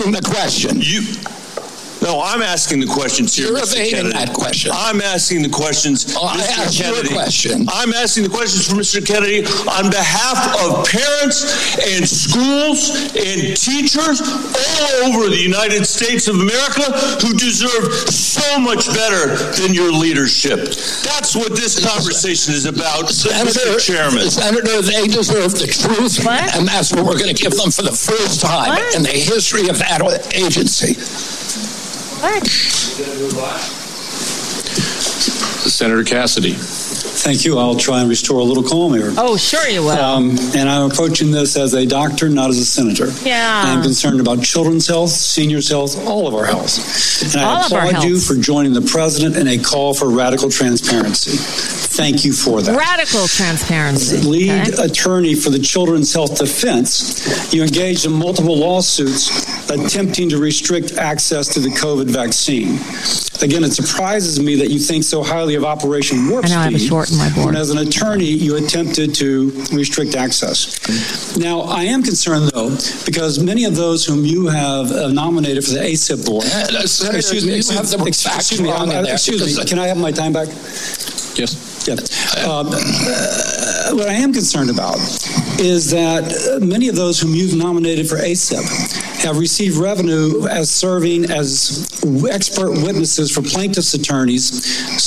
the question. No, I'm asking the questions here. You're evading that question. I'm asking the questions. I asked you a question. I'm asking the questions for Mr. Kennedy on behalf of parents and schools and teachers all over the United States of America who deserve so much better than your leadership. That's what this conversation is about, Mr. Chairman. Senator, they deserve the truth, and that's what we're going to give them for the first time in the history of that agency. Senator Cassidy. Thank you. I'll try and restore a little calm here. Oh, sure you will. And I'm approaching this as a doctor, not as a senator. Yeah. I'm concerned about children's health, seniors' health, all of our health. And I applaud you for joining the president in a call for radical transparency. Thank you for that. Radical transparency. Lead attorney for the Children's Health Defense, you engaged in multiple lawsuits attempting to restrict access to the COVID vaccine. Again, it surprises me that you think so highly of Operation Warp Speed. I know, I have a short in my board. When as an attorney, you attempted to restrict access. Now, I am concerned, though, because many of those whom you have nominated for the ACIP board... excuse me, can I have my time back? Yes. Yeah. What I am concerned about is that many of those whom you've nominated for ACIP have received revenue as serving as expert witnesses for plaintiffs' attorneys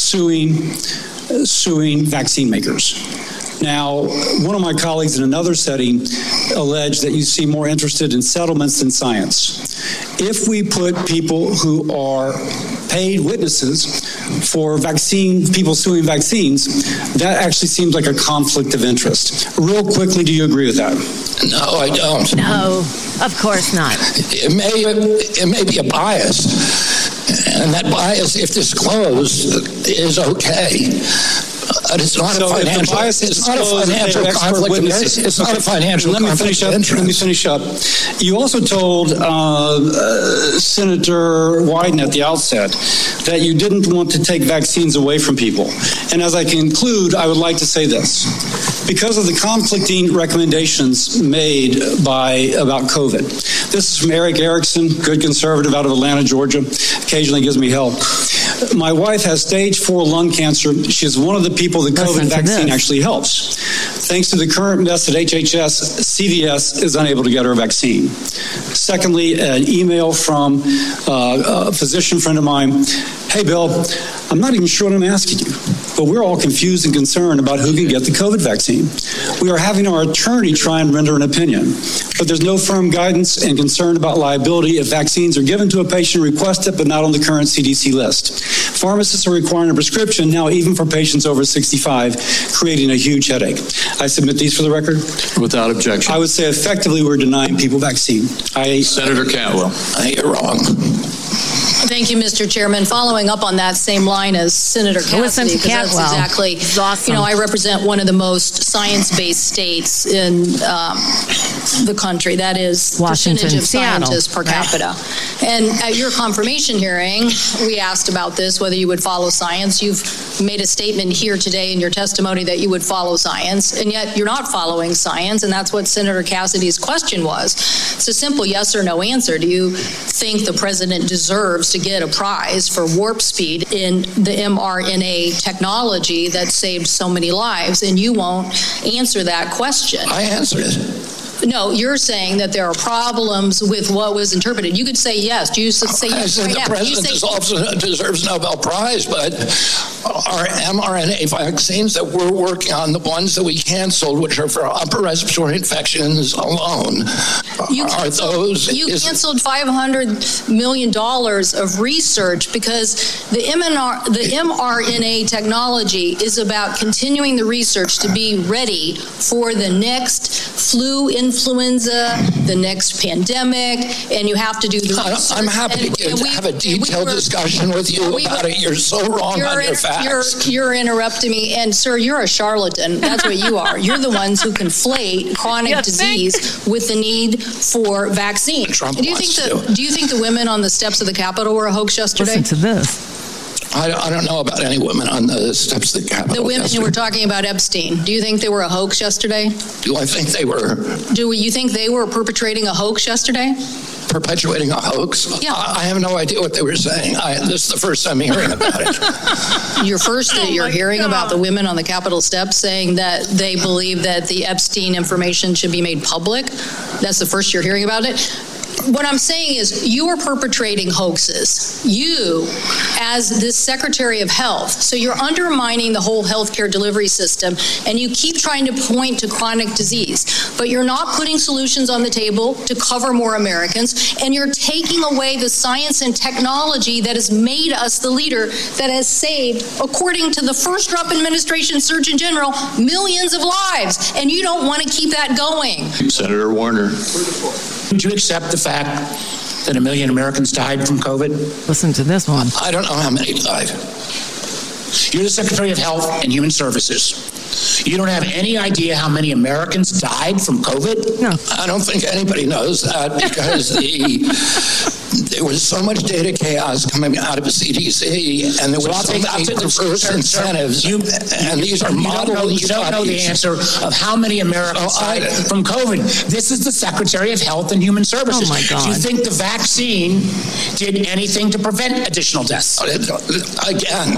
suing vaccine makers. Now, one of my colleagues in another setting alleged that you seem more interested in settlements than science. If we put people who are paid witnesses for people suing vaccines, that actually seems like a conflict of interest. Real quickly, do you agree with that? No, I don't. No, of course not. It may be a bias, and that bias, if disclosed, is okay. But it's not a financial. It's not a financial conflict of interest. It's not a financial conflict of interest. Let me finish up. You also told Senator Wyden at the outset that you didn't want to take vaccines away from people. And as I conclude, I would like to say this. Because of the conflicting recommendations made about COVID. This is from Eric Erickson, good conservative out of Atlanta, Georgia. Occasionally gives me help. My wife has stage 4 lung cancer. She is one of the people the COVID vaccine actually helps. Thanks to the current mess at HHS, CVS is unable to get her a vaccine. Secondly, an email from a physician friend of mine. Hey, Bill, I'm not even sure what I'm asking you, but we're all confused and concerned about who can get the COVID vaccine. We are having our attorney try and render an opinion, but there's no firm guidance and concern about liability if vaccines are given to a patient requested but not on the current CDC list. Pharmacists are requiring a prescription now even for patients over 65, creating a huge headache. I submit these for the record. Without objection. I would say effectively we're denying people vaccine. Senator Cantwell. You're wrong. Thank you, Mr. Chairman. Following up on that same line as Senator Cassidy, because that's exactly, awesome. I represent one of the most science-based states in the country. That is Washington, percentage of Seattle, scientists per capita. And at your confirmation hearing, we asked about this, whether you would follow science. You've made a statement here today in your testimony that you would follow science, and yet you're not following science, and that's what Senator Cassidy's question was. It's a simple yes or no answer. Do you think the president deserves to get a prize for warp speed in the mRNA technology that saved so many lives? And you won't answer that question. I answered it. No, you're saying that there are problems with what was interpreted. You could say yes. Do you say yes? I said the president also deserves a Nobel Prize, but our mRNA vaccines that we're working on, the ones that we canceled, which are for upper respiratory infections alone, you canceled $500 million of research because the mRNA technology is about continuing the research to be ready for the next flu, influenza, the next pandemic, and you have to do the research. I'm happy to have a detailed discussion with you about it. You're so wrong on your facts. You're interrupting me, and sir, you're a charlatan. That's what you are. You're the ones who conflate chronic disease with the need for vaccine. Trump do you think the women on the steps of the Capitol were a hoax yesterday? Listen to this. I don't know about any women on the steps of the Capitol. The women yesterday. who were talking about Epstein, do you think they were a hoax yesterday? Do I think they were Do you think they were perpetrating a hoax yesterday? perpetuating a hoax? Yeah. I have no idea what they were saying. This is the first time hearing about it. You're hearing about the women on the Capitol steps saying that they believe that the Epstein information should be made public. That's the first you're hearing about it. What I'm saying is you are perpetrating hoaxes. You, as this Secretary of Health, so you're undermining the whole healthcare delivery system, and you keep trying to point to chronic disease, but you're not putting solutions on the table to cover more Americans, and you're taking away the science and technology that has made us the leader that has saved, according to the first Trump administration Surgeon General, millions of lives, and you don't want to keep that going. Senator Warner. Would you accept the fact that 1 million Americans died from COVID? Listen to this one. I don't know how many died. You're the Secretary of Health and Human Services. You don't have any idea how many Americans died from COVID? No. I don't think anybody knows that because there was so much data chaos coming out of the CDC, and there was so many perverse incentives. And these are model You don't know the answer of how many Americans died from COVID. This is the Secretary of Health and Human Services. Oh, my God. Do you think the vaccine did anything to prevent additional deaths? Again,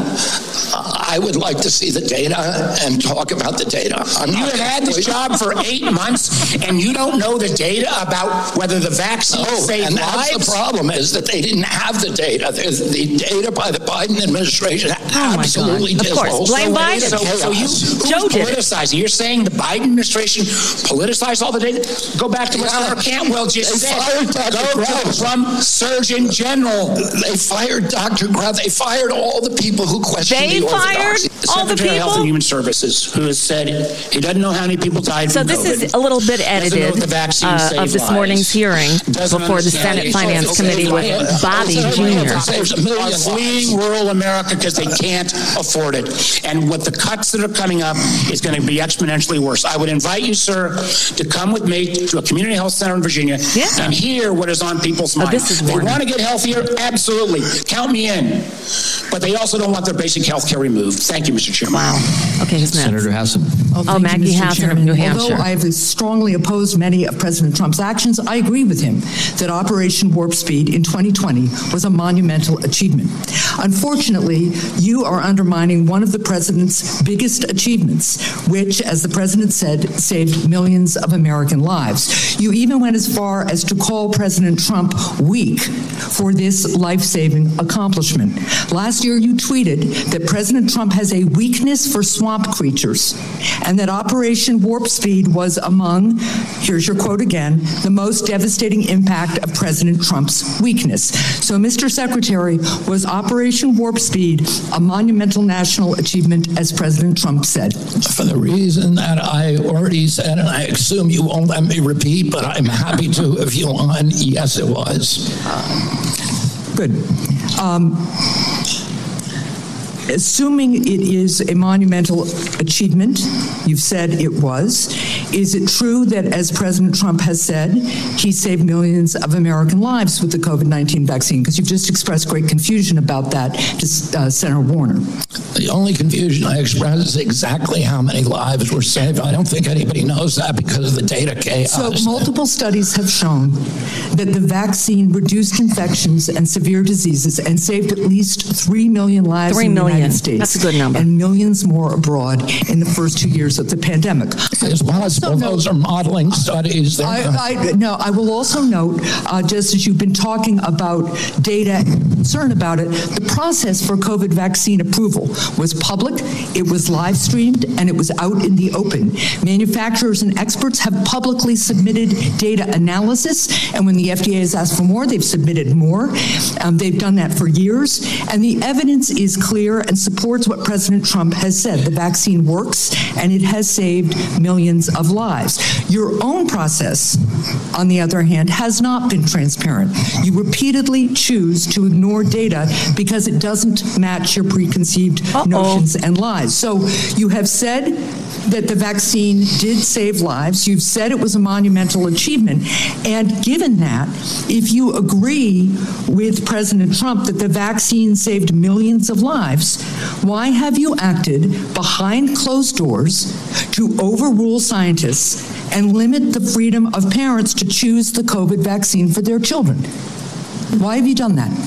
I would like to see the data and talk about the data. You have had this job for 8 months, and you don't know the data about whether the vaccine saved and lives? that's the problem, is that they didn't have the data. The data by the Biden administration absolutely Of course. dissolved. Blame Biden. So Joe did it. politicizing? You're saying the Biden administration politicized all the data? Go back to what Senator Cantwell just They said. fired Dr. Go to Krause. the Trump Surgeon General. They fired Dr. Krause. They fired all the people who questioned They the fired orthodoxy. all the Secretary of Health and people? Human Services, who has said he doesn't know how many people died So from this COVID. is a little bit Doesn't know edited if the vaccine saved of this lives. morning's hearing Doesn't before the understand Senate it. Finance So Committee with Bobby Jr. Saves a million Are lives. fleeing rural America because they can't afford it. And what the cuts that are coming up is going to be exponentially worse. I would invite you, sir, to come with me to a community health center in Virginia and hear what is on people's minds. This is They Warner. want to get healthier? Absolutely. Count me in. But they also don't want their basic health care removed. Thank you, Mr. Chairman. Wow. Okay, who's next? Senator Hassan. Oh, Maggie Hassan of New Hampshire. Although I've strongly opposed many of President Trump's actions, I agree with him that Operation Warp Speed in 2020 was a monumental achievement. Unfortunately, you are undermining one of the president's biggest achievements, which, as the president said, saved millions of American lives. You even went as far as to call President Trump weak for this life-saving accomplishment. Last year, you tweeted that President Trump has a weakness for swamp creatures, and that Operation Warp Speed was among, here's your quote again, the most devastating impact of President Trump's weakness. So, Mr. Secretary, was Operation Warp Speed a monumental national achievement, as President Trump said? For the reason that I already said, and I assume you won't let me repeat, but I'm happy to if you want. Yes, it was. Good. Assuming it is a monumental achievement, you've said it was, is it true that, as President Trump has said, he saved millions of American lives with the COVID-19 vaccine? Because you've just expressed great confusion about that to Senator Warner. The only confusion I expressed is exactly how many lives were saved. I don't think anybody knows that because of the data chaos. So multiple studies have shown that the vaccine reduced infections and severe diseases and saved at least 3 million lives in the United States. That's a good number. And millions more abroad in the first 2 years of the pandemic. It's possible those are modeling studies. I will also note, just as you've been talking about data and concern about it, the process for COVID vaccine approval was public, it was live streamed, and it was out in the open. Manufacturers and experts have publicly submitted data analysis, and when the FDA has asked for more, they've submitted more. They've done that for years, and the evidence is clear and supports what President Trump has said. The vaccine works, and it has saved millions of lives. Your own process, on the other hand, has not been transparent. You repeatedly choose to ignore data because it doesn't match your preconceived notions and lies. So you have said that the vaccine did save lives. You've said it was a monumental achievement. And given that, if you agree with President Trump that the vaccine saved millions of lives, why have you acted behind closed doors to overrule scientists and limit the freedom of parents to choose the COVID vaccine for their children? Why have you done that?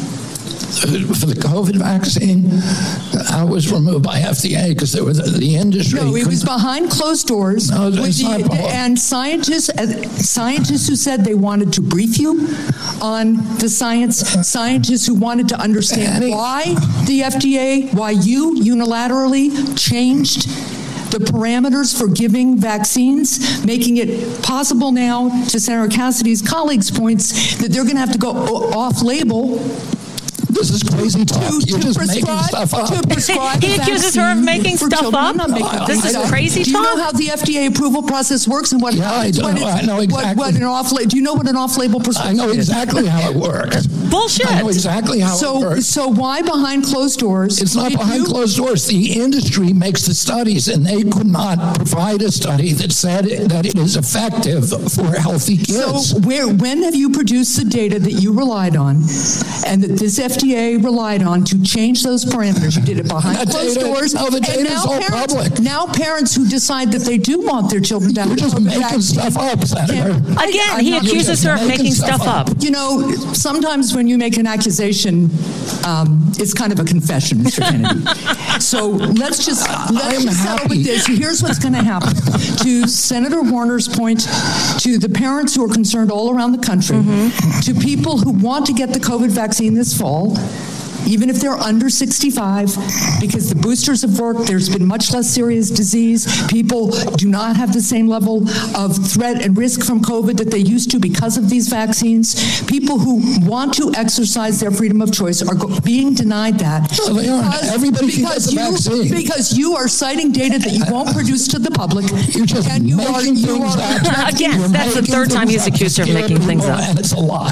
For the COVID vaccine, I was removed by FDA because there was the industry. No, it was behind closed doors. No, it's not and scientists who said they wanted to brief you on the science, scientists who wanted to understand why the FDA, why you unilaterally changed the parameters for giving vaccines, making it possible now, to Senator Cassidy's colleagues' points, that they're going to have to go off-label. This is crazy talk. You're just making stuff up. He accuses her of making stuff up. This is crazy talk. Do you know how the FDA approval process works and what happens? I know exactly. What an off-label? Do you know what an off-label prescription is? I know exactly how it works. Bullshit. I know exactly how it works. So why behind closed doors? It's not behind closed doors. The industry makes the studies, and they could not provide a study that said that it is effective for healthy kids. So when have you produced the data that you relied on and that this FDA relied on to change those parameters? You did it behind closed doors. No, the data is all public. Now parents who decide that they do want their children to have You're just making stuff up, Senator. Again, he accuses her of making stuff up. You know, sometimes when you make an accusation, it's kind of a confession, Mr. Kennedy. So let's just settle with this. Here's what's going to happen. To Senator Warner's point, to the parents who are concerned all around the country, to people who want to get the COVID vaccine this fall, even if they're under 65, because the boosters have worked, there's been much less serious disease. People do not have the same level of threat and risk from COVID that they used to because of these vaccines. People who want to exercise their freedom of choice are being denied that. No, they aren't. Everybody can get the vaccine. Because you are citing data that you won't produce to the public. You're just making things up. Again, that's the third time he's accused her of making things up. And it's a lie.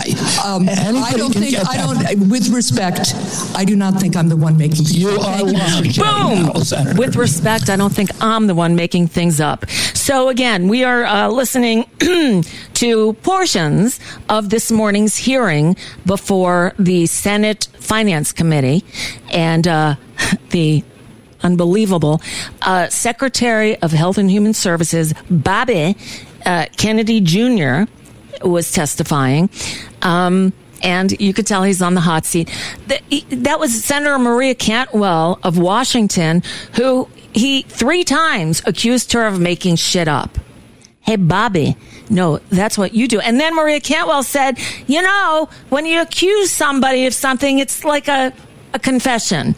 With respect, I do not think I'm the one making things up. You are lying. Boom! With respect, I don't think I'm the one making things up. So again, we are listening to portions of this morning's hearing before the Senate Finance Committee, and the unbelievable Secretary of Health and Human Services, Bobby Kennedy Jr., was testifying. And you could tell he's on the hot seat. That was Senator Maria Cantwell of Washington, who he 3 times accused her of making shit up. Hey, Bobby, no, that's what you do. And then Maria Cantwell said, you know, when you accuse somebody of something, it's like a confession.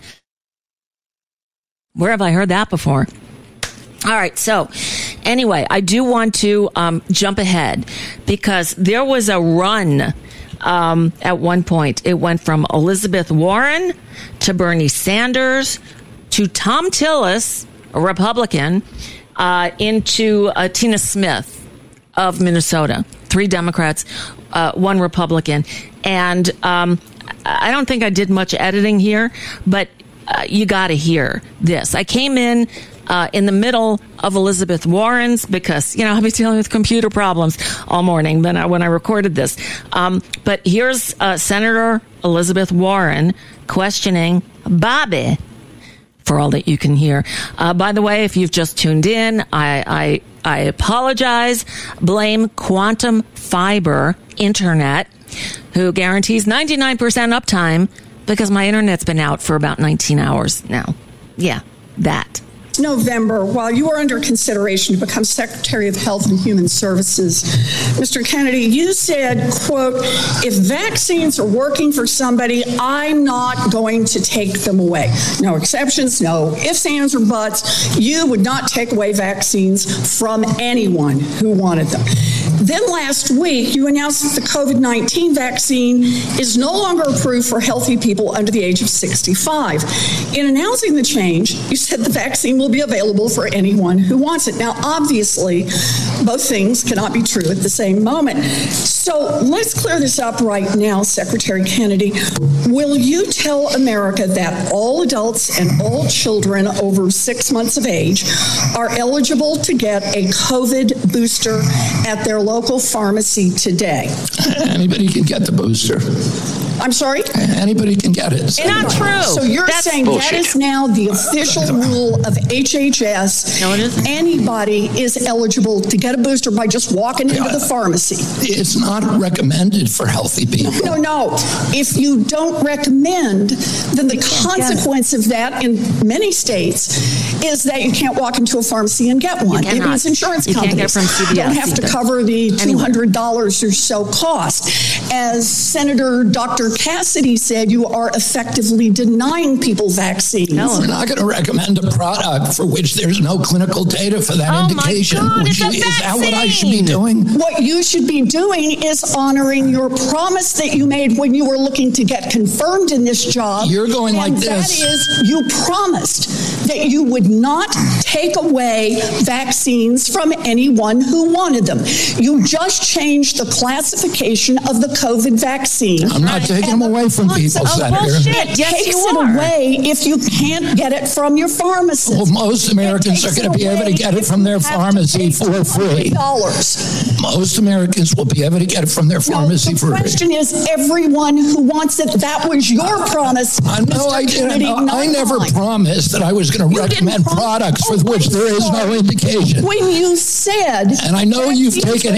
Where have I heard that before? All right. So anyway, I do want to jump ahead because there was a run. At one point, it went from Elizabeth Warren to Bernie Sanders to Tom Tillis, a Republican, into Tina Smith of Minnesota. 3 Democrats, 1 Republican. And I don't think I did much editing here, but you got to hear this. I came in the middle of Elizabeth Warren's because, you know, I've been dealing with computer problems all morning when I recorded this. But here's Senator Elizabeth Warren questioning Bobby for all that you can hear. By the way, if you've just tuned in, I apologize. Blame Quantum Fiber Internet, who guarantees 99% uptime because my internet's been out for about 19 hours now. Yeah, that. November, while you are under consideration to become Secretary of Health and Human Services, Mr. Kennedy, you said, quote, if vaccines are working for somebody, I'm not going to take them away. No exceptions, no ifs, ands, or buts. You would not take away vaccines from anyone who wanted them. Then last week, you announced that the COVID-19 vaccine is no longer approved for healthy people under the age of 65. In announcing the change, you said the vaccine will be available for anyone who wants it. Now, obviously, both things cannot be true at the same moment. So let's clear this up right now, Secretary Kennedy. Will you tell America that all adults and all children over 6 months of age are eligible to get a COVID booster at their local pharmacy today? Anybody can get the booster. I'm sorry? Anybody can get it. It's not true. So you're saying bullshit. that is now the official rule of HHS. No, it isn't. Anybody is eligible to get a booster by just walking into the pharmacy. It's not recommended for healthy people. No. If you don't recommend, then the consequence of that in many states is that you can't walk into a pharmacy and get one. It means insurance companies don't have to cover the $200 or so cost. As Senator Dr. Cassidy said, you are effectively denying people vaccines. We're not going to recommend a product for which there's no clinical data for that indication. My God, is that what I should be doing? What you should be doing is honoring your promise that you made when you were looking to get confirmed in this job. You're going like this. That is, you promised that you would not take away vaccines from anyone who wanted them. You just changed the classification of the COVID vaccine. I'm not taking them away from people, Senator. It takes it away if you can't get it from your pharmacist. Well, most Americans are going to be able to get it from their pharmacy for free. Most Americans will be able to get it from their pharmacy for free. The question is, everyone who wants it, that was your promise. No, I didn't. I never promised that I was going to recommend products for which there is no indication. When you said... And I know you've taken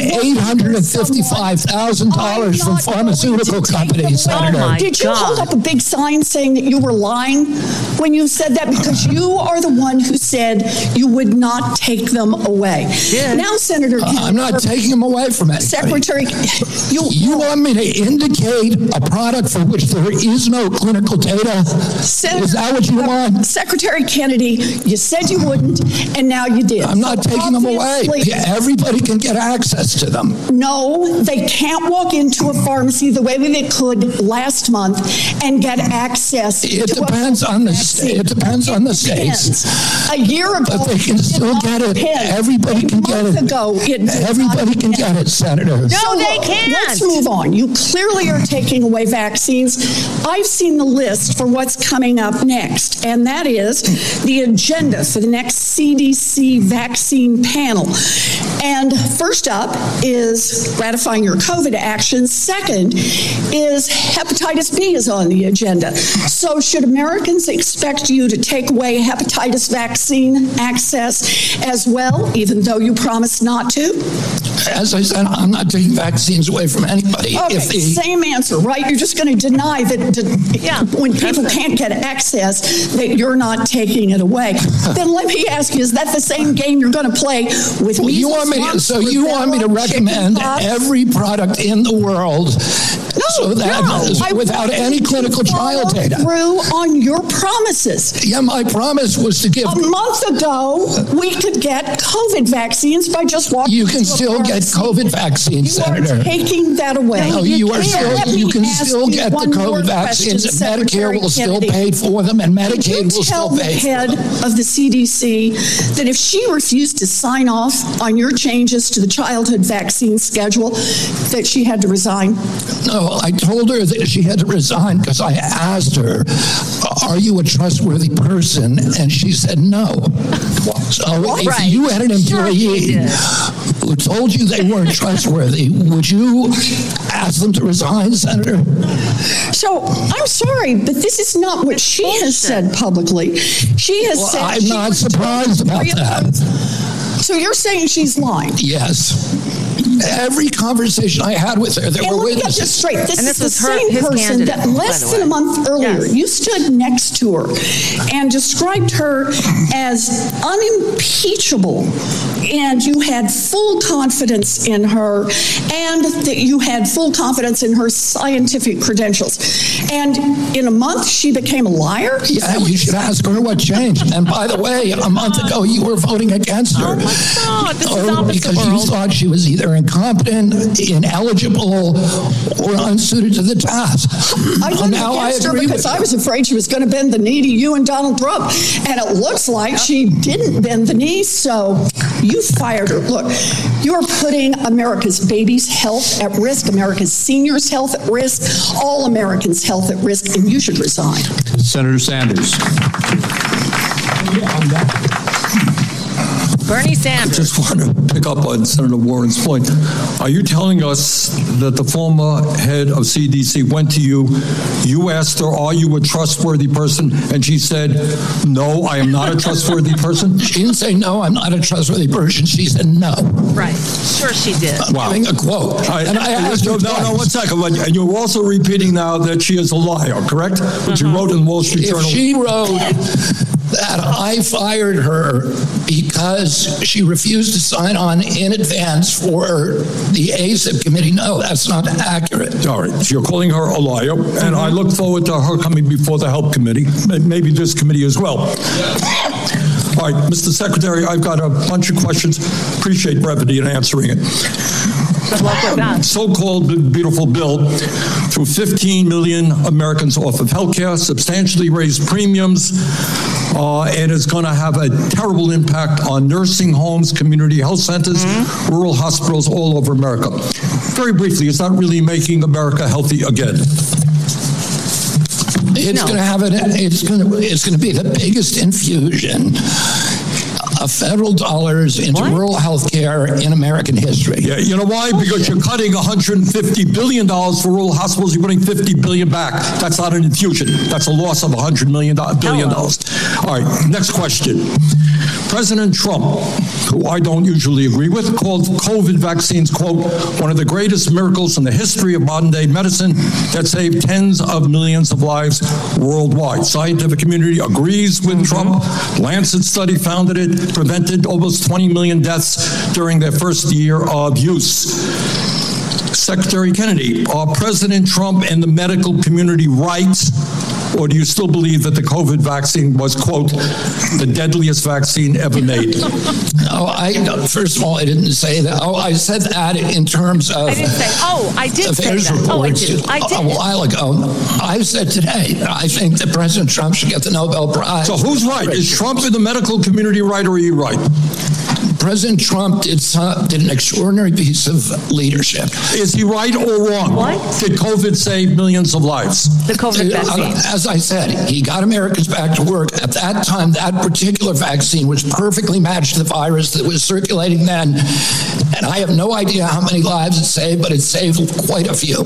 $855,000 from pharmaceutical companies, Senator. Did you hold up a big sign saying that you were lying when you said that? Because you are the one who said you would not take them away. Now, Senator... I'm not taking them away from it. Secretary... You want me to indicate a product for which there is no clinical data? Senator, is that what you want? Secretary Kennedy, you said you wouldn't, and now you did. I'm not taking them away. Everybody can get access to them. No, they can't walk into a pharmacy the way they could last month and get access. It depends on the state. It depends on the states. A year ago, but they can still get it. Everybody can get it. Everybody can get it, Senator. No, they can't. Let's move on. You clearly are taking away vaccines. I've seen the list for what's coming up next, and that is the agenda for the next CDC vaccine panel. And first up is ratifying your COVID actions. Second is hepatitis B is on the agenda. So should Americans expect you to take away hepatitis vaccine access as well, even though you promised not to? As I said, I'm not taking vaccines away from anybody. Okay, same answer, right? You're just going to deny that when people can't get access, that you're not taking it away. Then let me ask you, is that the same game you're going to play with me? You want me to recommend every product in the world without any clinical trial data? Through on your promises. Yeah, my promise was to give... A month ago, we could get COVID vaccines by just walking. You can still get COVID vaccines, Senator. You are taking that away. No, you can still get the COVID vaccines, and Medicare will still pay for them, and Medicaid will still pay for them. Tell the head of the CDC that if she refused to sign off on your changes to the childhood vaccine schedule, that she had to resign? No, I told her that she had to resign because I asked her, are you a trustworthy person? And she said no. So if you had an employee who told you they weren't trustworthy, would you ask them to resign, Senator? So I'm sorry, but this is not what she has said publicly. She has said... I'm not surprised about that. So you're saying she's lying? Yes. Every conversation I had with her, there were witnesses. Get this straight. This is the same person that less than a month earlier, you stood next to her and described her as unimpeachable, and you had full confidence in her, and that you had full confidence in her scientific credentials. And in a month, she became a liar? Yeah, you should ask her what changed. And by the way, a month ago, you were voting against her. Oh, my God. This is because you thought she was either incompetent, ineligible, or unsuited to the task. I voted against her because I was afraid she was going to bend the knee to you and Donald Trump. And it looks like she didn't bend the knee, so you fired her. Look, you're putting America's babies' health at risk, America's seniors' health at risk, all Americans' health at risk, and you should resign. Senator Sanders. Bernie Sanders. I just want to pick up on Senator Warren's point. Are you telling us that the former head of CDC went to you, you asked her, are you a trustworthy person? And she said, no, I am not a trustworthy person? She didn't say, no, I'm not a trustworthy person. She said, no. Right. Sure she did. Wow. Giving a quote. And I asked her no, 1 second. And you're also repeating now that she is a liar, correct? What you wrote in the Wall Street Journal. If she wrote that I fired her because she refused to sign on in advance for the ASIP committee, no, that's not accurate. All right, so you're calling her a liar, and I look forward to her coming before the Help Committee, maybe this committee as well. All right, Mr. Secretary, I've got a bunch of questions. Appreciate brevity in answering it. Good luck with that. So-called beautiful bill threw 15 million Americans off of health care, substantially raised premiums, and is going to have a terrible impact on nursing homes, community health centers, rural hospitals all over America. Very briefly, it's not really making America healthy again. It's going to have it's going to be the biggest infusion of federal dollars into rural health care in American history. Yeah, you know why? Because you're cutting $150 billion for rural hospitals. You're putting $50 billion back. That's not an infusion. That's a loss of $100 billion. All right, next question. President Trump, who I don't usually agree with, called COVID vaccines, quote, one of the greatest miracles in the history of modern-day medicine that saved tens of millions of lives worldwide. Scientific community agrees with Trump. Lancet study found that it prevented almost 20 million deaths during their first year of use. Secretary Kennedy, are President Trump and the medical community right, or do you still believe that the COVID vaccine was, quote, the deadliest vaccine ever made? No, first of all, I didn't say that. I said that in terms of... I didn't say, I did say that. I did. A while ago. I said today, I think that President Trump should get the Nobel Prize. So who's right? Is Trump in the medical community right, or are you right? President Trump did an extraordinary piece of leadership. Is he right or wrong? What? Did COVID save millions of lives? The COVID vaccine. As I said, he got Americans back to work. At that time, that particular vaccine was perfectly matched to the virus that was circulating then. And I have no idea how many lives it saved, but it saved quite a few.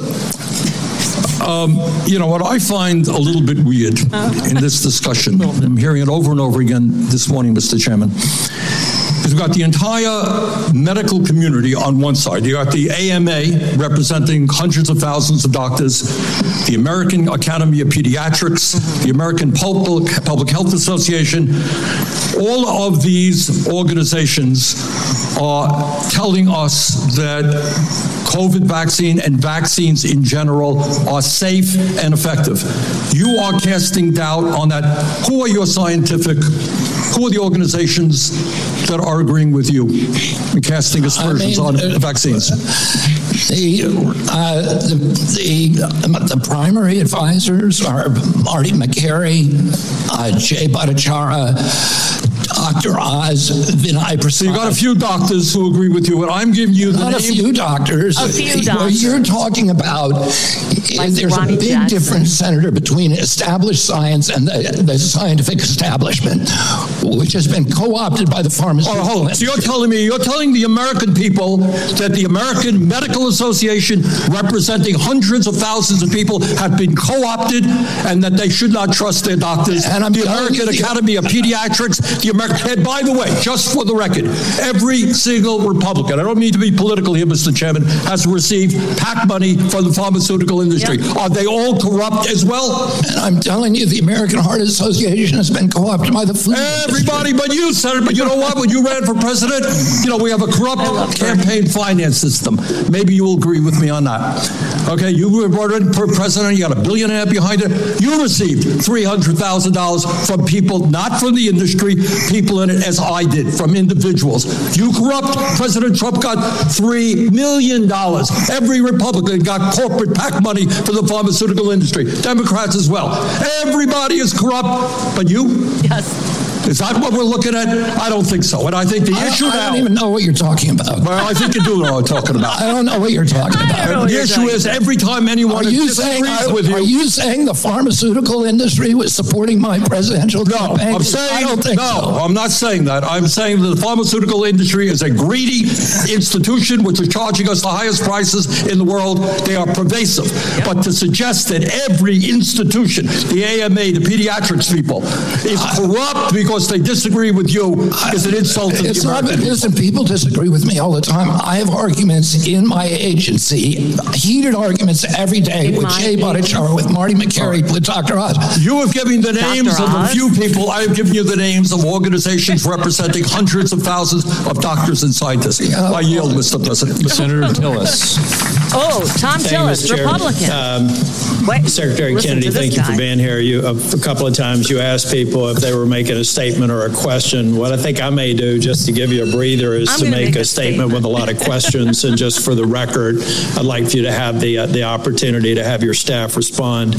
You know, what I find a little bit weird in this discussion, I'm hearing it over and over again this morning, Mr. Chairman, We've got the entire medical community on one side. You got the AMA representing hundreds of thousands of doctors, the American Academy of Pediatrics, the American Public Health Association. All of these organizations are telling us that COVID vaccine and vaccines in general are safe and effective. You are casting doubt on that. Who are your scientific, who are the organizations that are agreeing with you and casting aspersions on vaccines? The primary advisors are Marty Makary, Jay Bhattacharya, Dr. Oz, Vinay Prasad. So you got a few doctors who agree with you, and I'm giving you the name. Not a few doctors. A few doctors. What you're talking about, like there's a big difference, Senator, between established science and the scientific establishment, which has been co-opted by the pharmaceutical industry. Hold on. So you're telling the American people that the American Medical Association, representing hundreds of thousands of people, have been co-opted and that they should not trust their doctors. And the American Academy of Pediatrics, and by the way, just for the record, every single Republican, I don't mean to be political here, Mr. Chairman, has received PAC money from the pharmaceutical industry. industry. Yeah. Are they all corrupt as well? And I'm telling you, the American Heart Association has been co-opted by the food Everybody but you, Senator. But you know what? When you ran for president, we have a corrupt campaign finance system. Maybe you will agree with me on that. Okay, you were brought in for president, you got $1.5 billion behind it. You received $300,000 from people, not from the industry, people in it, as I did, from individuals. You corrupt. President Trump got $3 million. Every Republican got corporate PAC money for the pharmaceutical industry. Democrats as well. Everybody is corrupt, but you? Yes. Is that what we're looking at? I don't think so. And I think the issue now... I don't even know what you're talking about. Well, I think you do know what I'm talking about. I don't know what you're talking about. The issue is every time anyone disagrees with you... Are you saying the pharmaceutical industry was supporting my presidential campaign? No, I'm saying... I don't think so. I'm not saying that. I'm saying that the pharmaceutical industry is a greedy institution which is charging us the highest prices in the world. They are pervasive. Yep. But to suggest that every institution, the AMA, the pediatrics people, is corrupt because they disagree with you is an insult to the American people. Listen, people disagree with me all the time. I have arguments in my agency, heated arguments every day with Jay Bhattacharya, with Marty McCary, with Dr. Oz. You have given the names of a few people. I have given you the names of organizations representing hundreds of thousands of doctors and scientists. I yield, Mr. President. Senator Tillis. Oh, Tom Tillis, Republican. Secretary Kennedy, thank you for being here. A couple of times you asked people if they were making a statement or a question. What I think I may do, just to give you a breather, is to make a statement with a lot of questions. And just for the record, I'd like for you to have the opportunity to have your staff respond.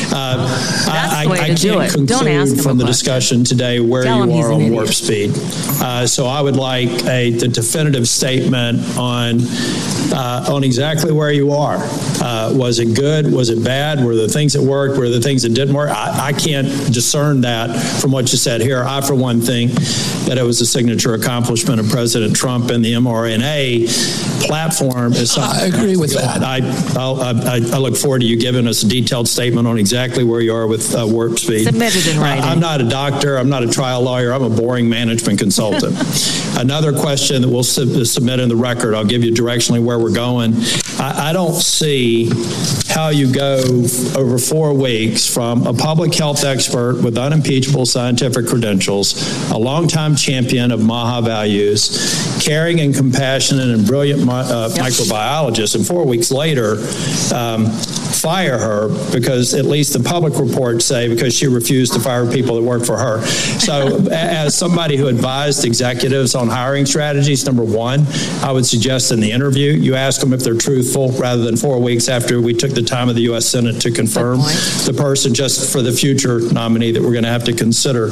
I can't conclude from the discussion today where you are on warp speed. So I would like the definitive statement on exactly where you are. Was it good? Was it bad? Were there things that worked? Were there things that didn't work? I can't discern that from what you said here. I, for one, think that it was a signature accomplishment of President Trump, and the mRNA platform is something. I agree with that. I look forward to you giving us a detailed statement on exactly where you are with warp speed. Submitted in writing. I'm not a doctor. I'm not a trial lawyer. I'm a boring management consultant. Another question that we'll submit in the record, I'll give you directionally where we're going. I don't see how you go over 4 weeks from a public health expert with unimpeachable scientific credentials, a longtime champion of MAHA values, caring and compassionate and brilliant microbiologist, and 4 weeks later, fire her because at least the public reports say because she refused to fire people that work for her. So as somebody who advised executives on hiring strategies, number one, I would suggest in the interview, you ask them if they're truthful rather than 4 weeks after we took the time of the U.S. Senate to confirm the person, just for the future nominee that we're going to have to consider.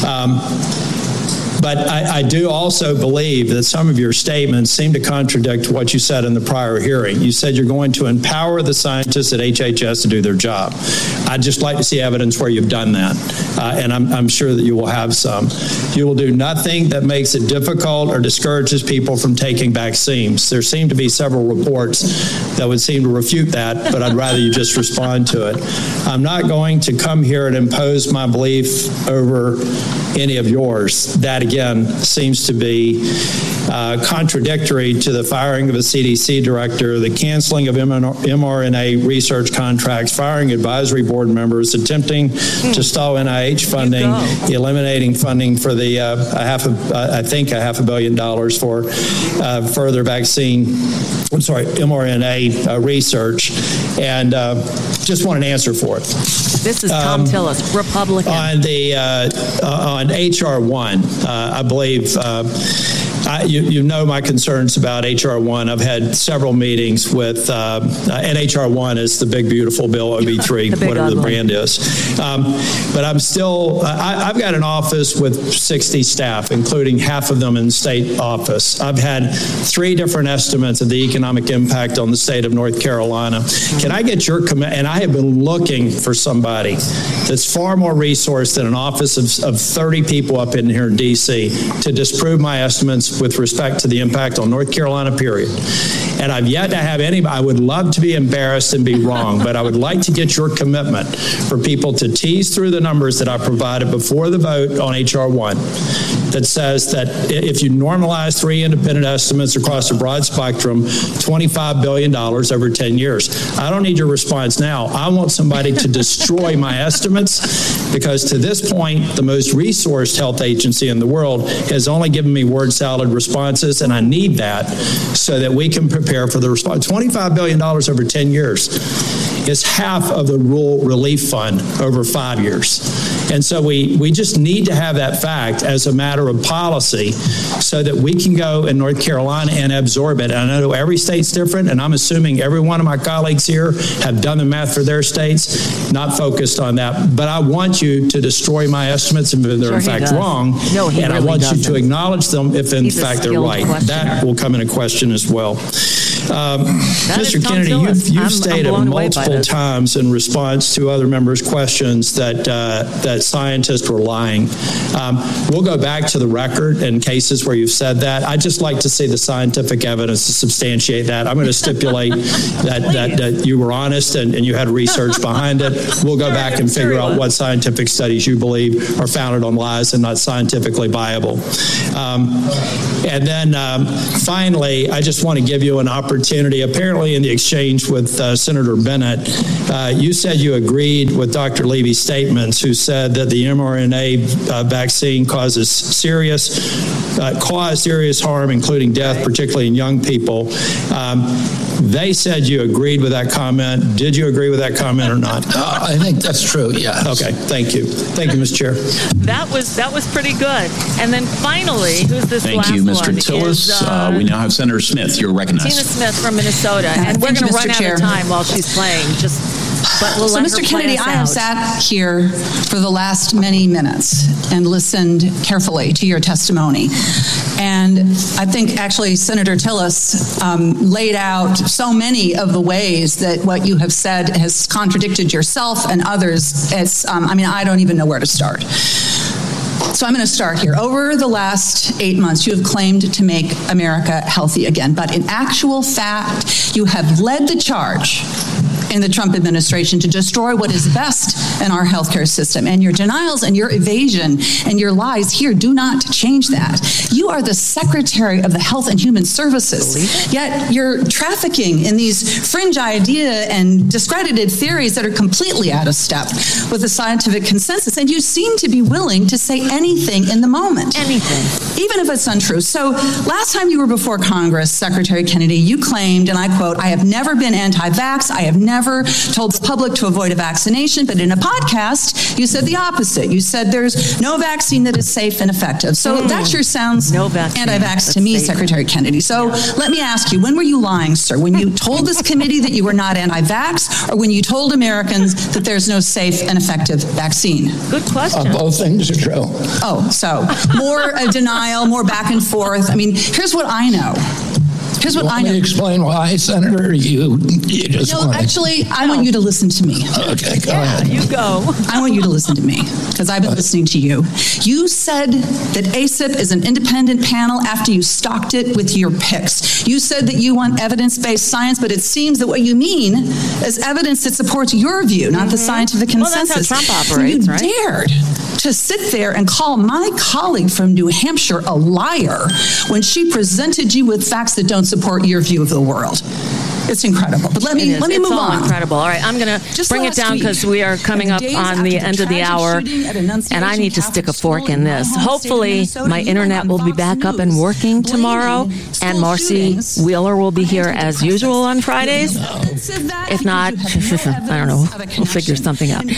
But I do also believe that some of your statements seem to contradict what you said in the prior hearing. You said you're going to empower the scientists at HHS to do their job. I'd just like to see evidence where you've done that, and I'm sure that you will have some. You will do nothing that makes it difficult or discourages people from taking vaccines. There seem to be several reports that would seem to refute that, but I'd rather you just respond to it. I'm not going to come here and impose my belief over any of yours. That, again, seems to be contradictory to the firing of a CDC director, the canceling of mRNA research contracts, firing advisory board members, attempting to stall NIH funding, eliminating funding for the $500 million for further mRNA research, and just want an answer for it. This is Tom Tillis, Republican. On H.R. 1, I believe you know my concerns about H.R. 1. I've had several meetings with, and H.R. 1 is the big, beautiful bill, OB3, whatever the brand is. But I'm still, I've got an office with 60 staff, including half of them in state office. I've had 3 different estimates of the economic impact on the state of North Carolina. Can I get your comment? And I have been looking for somebody that's far more resourced than an office of 30 people up in here in D.C. to disprove my estimates statements with respect to the impact on North Carolina, period. And I've yet to have anybody, I would love to be embarrassed and be wrong, but I would like to get your commitment for people to tease through the numbers that I provided before the vote on H.R. 1 that says that if you normalize 3 independent estimates across a broad spectrum, $25 billion over 10 years. I don't need your response now. I want somebody to destroy my estimates, because to this point, the most resourced health agency in the world has only given me word salad responses, and I need that so that we can prepare for the response. $25 billion over 10 years is half of the Rural Relief Fund over 5 years. And so we just need to have that fact as a matter of policy so that we can go in North Carolina and absorb it. And I know every state's different, and I'm assuming every one of my colleagues here have done the math for their states, not focused on that. But I want you to destroy my estimates if they're in fact wrong. No, he and really I want doesn't. you to acknowledge them if in fact they're right. That will come into question as well. Mr. Kennedy, you've stated multiple times in response to other members' questions that scientists were lying. We'll go back to the record in cases where you've said that. I'd just like to see the scientific evidence to substantiate that. I'm going to stipulate that you were honest and you had research behind it. We'll go back and figure out what scientific studies you believe are founded on lies and not scientifically viable. And then finally, I just want to give you an opportunity. Apparently, in the exchange with Senator Bennett, you said you agreed with Dr. Levy's statements, who said that the mRNA vaccine caused serious harm, including death, particularly in young people. They said you agreed with that comment. Did you agree with that comment or not? I think that's true, yes. Okay, thank you. Thank you, Mr. Chair. That was pretty good. And then finally, who's this last one? Thank you, Mr. Tillis. We now have Senator Smith. You're recognized. Tina Smith from Minnesota. And we're going to run out of time while she's playing. But we'll so, Mr. Kennedy, I have sat here for the last many minutes and listened carefully to your testimony. And I think actually Senator Tillis laid out so many of the ways that what you have said has contradicted yourself and others. I don't even know where to start. So I'm going to start here. Over the last 8 months, you have claimed to make America healthy again. But in actual fact, you have led the charge in the Trump administration to destroy what is best in our healthcare system. And your denials and your evasion and your lies here do not change that. You are the Secretary of the Health and Human Services, yet you're trafficking in these fringe idea and discredited theories that are completely out of step with the scientific consensus. And you seem to be willing to say anything in the moment. Anything. Even if it's untrue. So last time you were before Congress, Secretary Kennedy, you claimed, and I quote, "I have never been anti-vax. I have never told the public to avoid a vaccination," but in a podcast, you said the opposite. You said there's no vaccine that is safe and effective. So that sure sounds anti-vax to me, Secretary Kennedy. So let me ask you, when were you lying, sir? When you told this committee that you were not anti-vax, or when you told Americans that there's no safe and effective vaccine? Good question. Both things are true. Oh, so more denial, more back and forth. I mean, here's what I know. Here's what I know. Want me to explain why, Senator? You just no, actually, I want you to listen to me. Okay, go ahead. You go. I want you to listen to me because I've been listening to you. You said that ACIP is an independent panel after you stocked it with your picks. You said that you want evidence-based science, but it seems that what you mean is evidence that supports your view, not the scientific consensus. Well, that's how Trump operates, right? You dared to sit there and call my colleague from New Hampshire a liar when she presented you with facts that don't support your view of the world. It's incredible. But let me move on. Incredible. All right, I'm going to bring it down because we are coming up on the end of the hour, and I need to stick a fork in this. Hopefully, my internet will be back up and working tomorrow, and Marcy Wheeler will be here as usual on Fridays. If not, I don't know. We'll figure something out.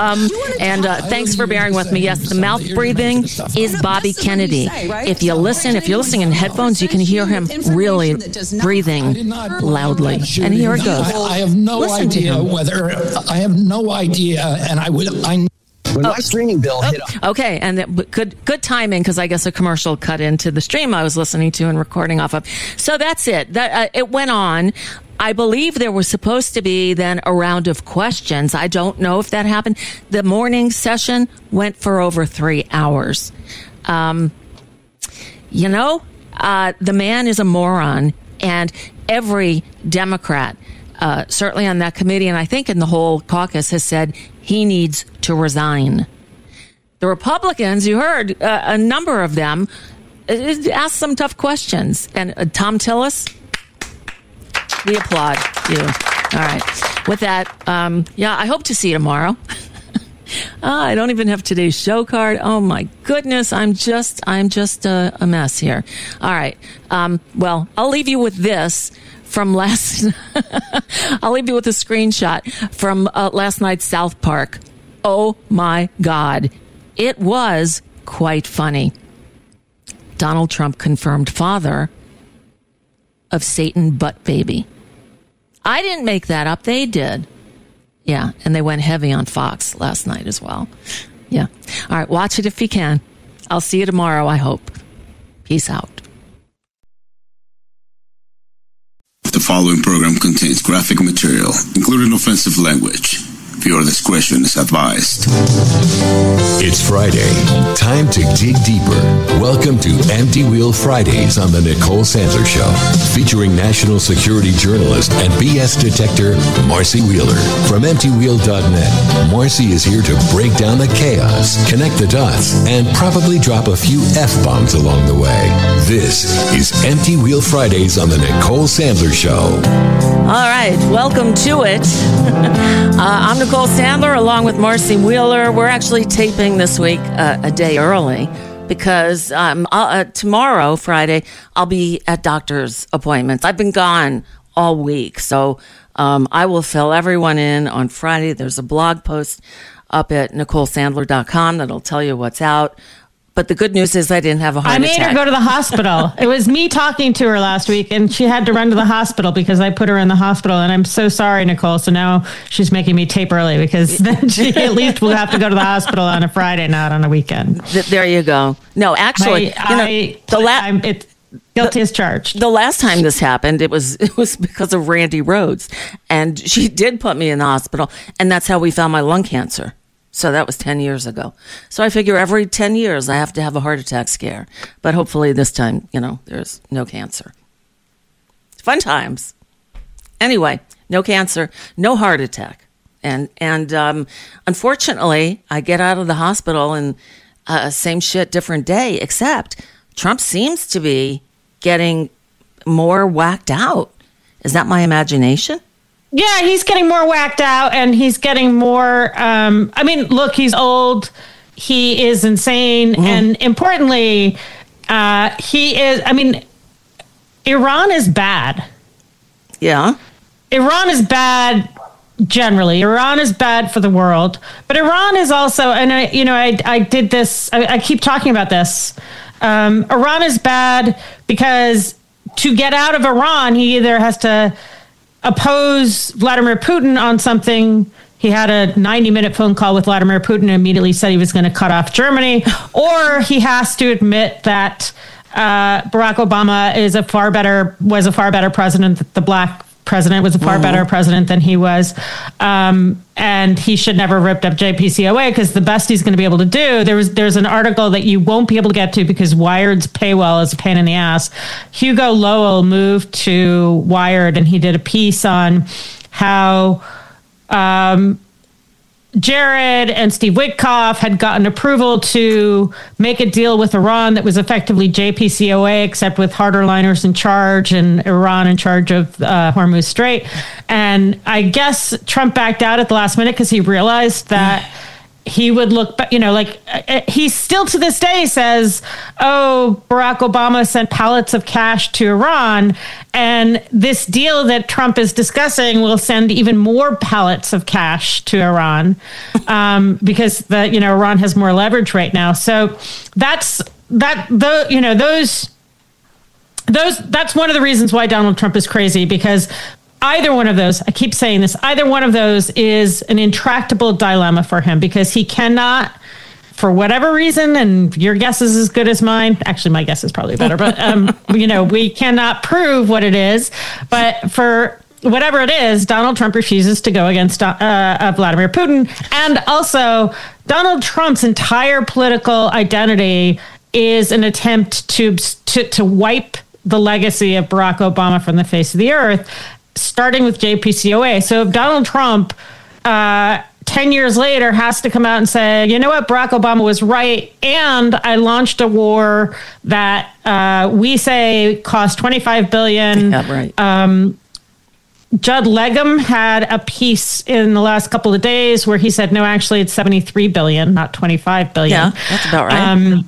And thanks for bearing with me. Yes, the mouth breathing is Bobby Kennedy. If you're listening in headphones, you can hear him really breathing loudly. And here it goes. I have no idea whether I have no idea, and when my streaming bill hit. Okay, and good timing because I guess a commercial cut into the stream I was listening to and recording off of. So that's it. It went on. I believe there was supposed to be then a round of questions. I don't know if that happened. The morning session went for over 3 hours. The man is a moron, and every Democrat, certainly on that committee, and I think in the whole caucus, has said he needs to resign. The Republicans, you heard a number of them, asked some tough questions. And Tom Tillis, we applaud you. All right. With that, I hope to see you tomorrow. I don't even have today's show card. Oh my goodness, I'm just a mess here. All right. Well, I'll leave you with this from last. I'll leave you with a screenshot from last night's South Park. Oh my God, it was quite funny. Donald Trump confirmed father of Satan butt baby. I didn't make that up. They did. Yeah, and they went heavy on Fox last night as well. Yeah. All right, watch it if you can. I'll see you tomorrow, I hope. Peace out. The following program contains graphic material, including offensive language. Viewer discretion is advised. It's Friday. Time to dig deeper. Welcome to Empty Wheel Fridays on the Nicole Sandler Show, featuring national security journalist and BS detector Marcy Wheeler. From EmptyWheel.net, Marcy is here to break down the chaos, connect the dots, and probably drop a few F-bombs along the way. This is Empty Wheel Fridays on the Nicole Sandler Show. All right, welcome to it. I'm Nicole Sandler along with Marcy Wheeler. We're actually taping this week a day early because tomorrow, Friday, I'll be at doctor's appointments. I've been gone all week, so I will fill everyone in on Friday. There's a blog post up at NicoleSandler.com that'll tell you what's out. But the good news is I didn't have a heart attack. I made her go to the hospital. It was me talking to her last week, and she had to run to the hospital because I put her in the hospital. And I'm so sorry, Nicole. So now she's making me tape early because then she at least will have to go to the hospital on a Friday, not on a weekend. There you go. No, actually, it's guilty as charged. The last time this happened, it was because of Randy Rhodes, and she did put me in the hospital, and that's how we found my lung cancer. So that was 10 years ago. So I figure every 10 years I have to have a heart attack scare. But hopefully this time, there's no cancer. Fun times. Anyway, no cancer, no heart attack. And unfortunately, I get out of the hospital and same shit, different day, except Trump seems to be getting more whacked out. Is that my imagination? Yeah, he's getting more whacked out, and he's getting more. Look, he's old. He is insane, and importantly, he is. Iran is bad. Yeah, Iran is bad generally. Iran is bad for the world, but Iran is also. And I did this. I keep talking about this. Iran is bad because to get out of Iran, he either has to oppose Vladimir Putin on something. He had a 90-minute phone call with Vladimir Putin and immediately said he was going to cut off Germany, or he has to admit that Barack Obama was a far better president. That the black president was a far better president than he was, and he should never have ripped up JPCOA because the best he's going to be able to do. There's an article that you won't be able to get to because Wired's paywall is a pain in the ass. Hugo Lowell moved to Wired, and he did a piece on how Jared and Steve Witkoff had gotten approval to make a deal with Iran that was effectively JPCOA, except with harder liners in charge and Iran in charge of Hormuz Strait. And I guess Trump backed out at the last minute because he realized that he would look, he still to this day says, oh, Barack Obama sent pallets of cash to Iran. And this deal that Trump is discussing will send even more pallets of cash to Iran because Iran has more leverage right now. So that's one of the reasons why Donald Trump is crazy, because either one of those, I keep saying this, either one of those is an intractable dilemma for him because he cannot, for whatever reason, and your guess is as good as mine. Actually, my guess is probably better, but, we cannot prove what it is. But for whatever it is, Donald Trump refuses to go against Vladimir Putin. And also, Donald Trump's entire political identity is an attempt to wipe the legacy of Barack Obama from the face of the earth, starting with JPCOA. So if Donald Trump, 10 years later, has to come out and say, you know what, Barack Obama was right, and I launched a war that we say cost $25 billion. Yeah, right. Judd Legum had a piece in the last couple of days where he said, no, actually it's $73 billion, not $25 billion. Yeah, that's about right.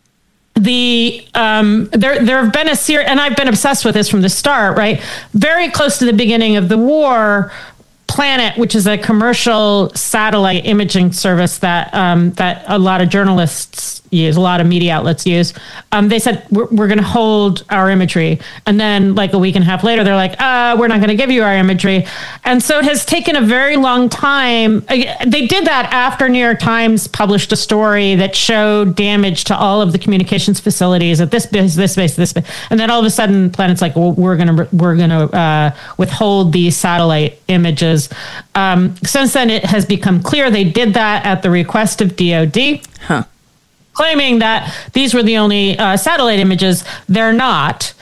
There have been a series, and I've been obsessed with this from the start, right? Very close to the beginning of the war, Planet, which is a commercial satellite imaging service that a lot of journalists use, a lot of media outlets use. They said, we're going to hold our imagery. And then like a week and a half later, they're like, we're not going to give you our imagery. And so it has taken a very long time. They did that after New York Times published a story that showed damage to all of the communications facilities at this base. And then all of a sudden Planet's like, well, we're going to withhold these satellite images. Since then, it has become clear they did that at the request of DOD. Claiming that these were the only satellite images. They're not.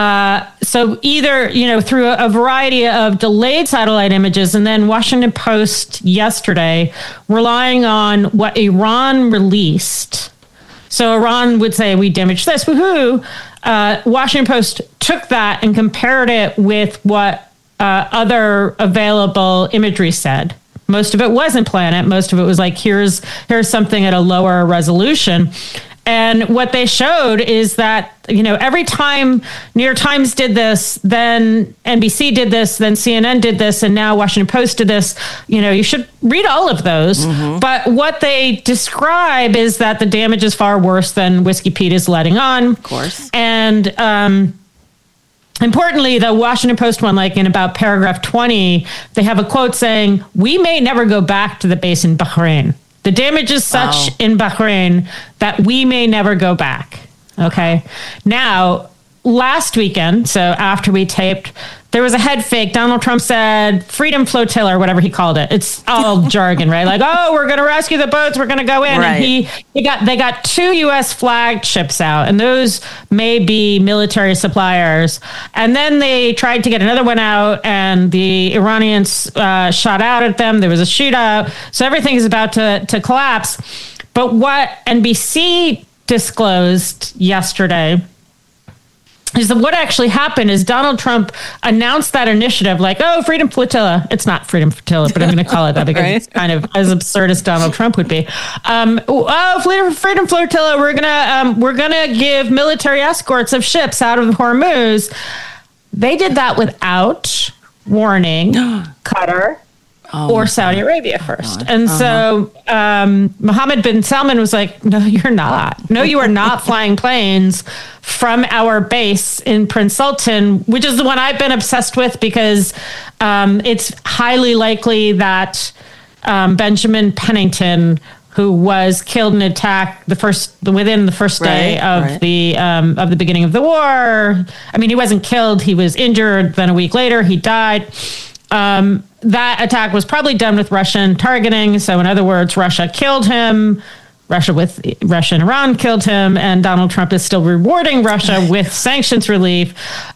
So either, through a variety of delayed satellite images, and then Washington Post yesterday relying on what Iran released. So Iran would say, we damaged this, woohoo. Washington Post took that and compared it with what other available imagery said. Most of it wasn't Planet. Most of it was like, here's something at a lower resolution. And what they showed is that, every time New York Times did this, then NBC did this, then CNN did this, and now Washington Post did this. You should read all of those. Mm-hmm. But what they describe is that the damage is far worse than Whiskey Pete is letting on. Of course. And, importantly, the Washington Post one, like in about paragraph 20, they have a quote saying, we may never go back to the base in Bahrain. The damage is such in Bahrain that we may never go back. Okay. Now, last weekend, so after we taped, there was a head fake. Donald Trump said Freedom Flotilla or whatever he called it. It's all jargon, right? Like, we're going to rescue the boats. We're going to go in. Right. And they got 2 U.S. flagged ships out, and those may be military suppliers. And then they tried to get another one out, and the Iranians shot out at them. There was a shootout. So everything is about to collapse. But what NBC disclosed yesterday is that what actually happened is Donald Trump announced that initiative like, Freedom Flotilla. It's not Freedom Flotilla, but I'm going to call it that because it's kind of as absurd as Donald Trump would be. Freedom Flotilla, we're gonna give military escorts of ships out of Hormuz. They did that without warning Qatar or Saudi Arabia first. And so Mohammed bin Salman was like, no, you're not. No, you are not flying planes from our base in Prince Sultan, which is the one I've been obsessed with because it's highly likely that Benjamin Pennington, who was killed in an attack within the first day of the beginning of the war. I mean, he wasn't killed; he was injured. Then a week later, he died. That attack was probably done with Russian targeting. So, in other words, Russia killed him. Russia and Iran killed him, and Donald Trump is still rewarding Russia with sanctions relief.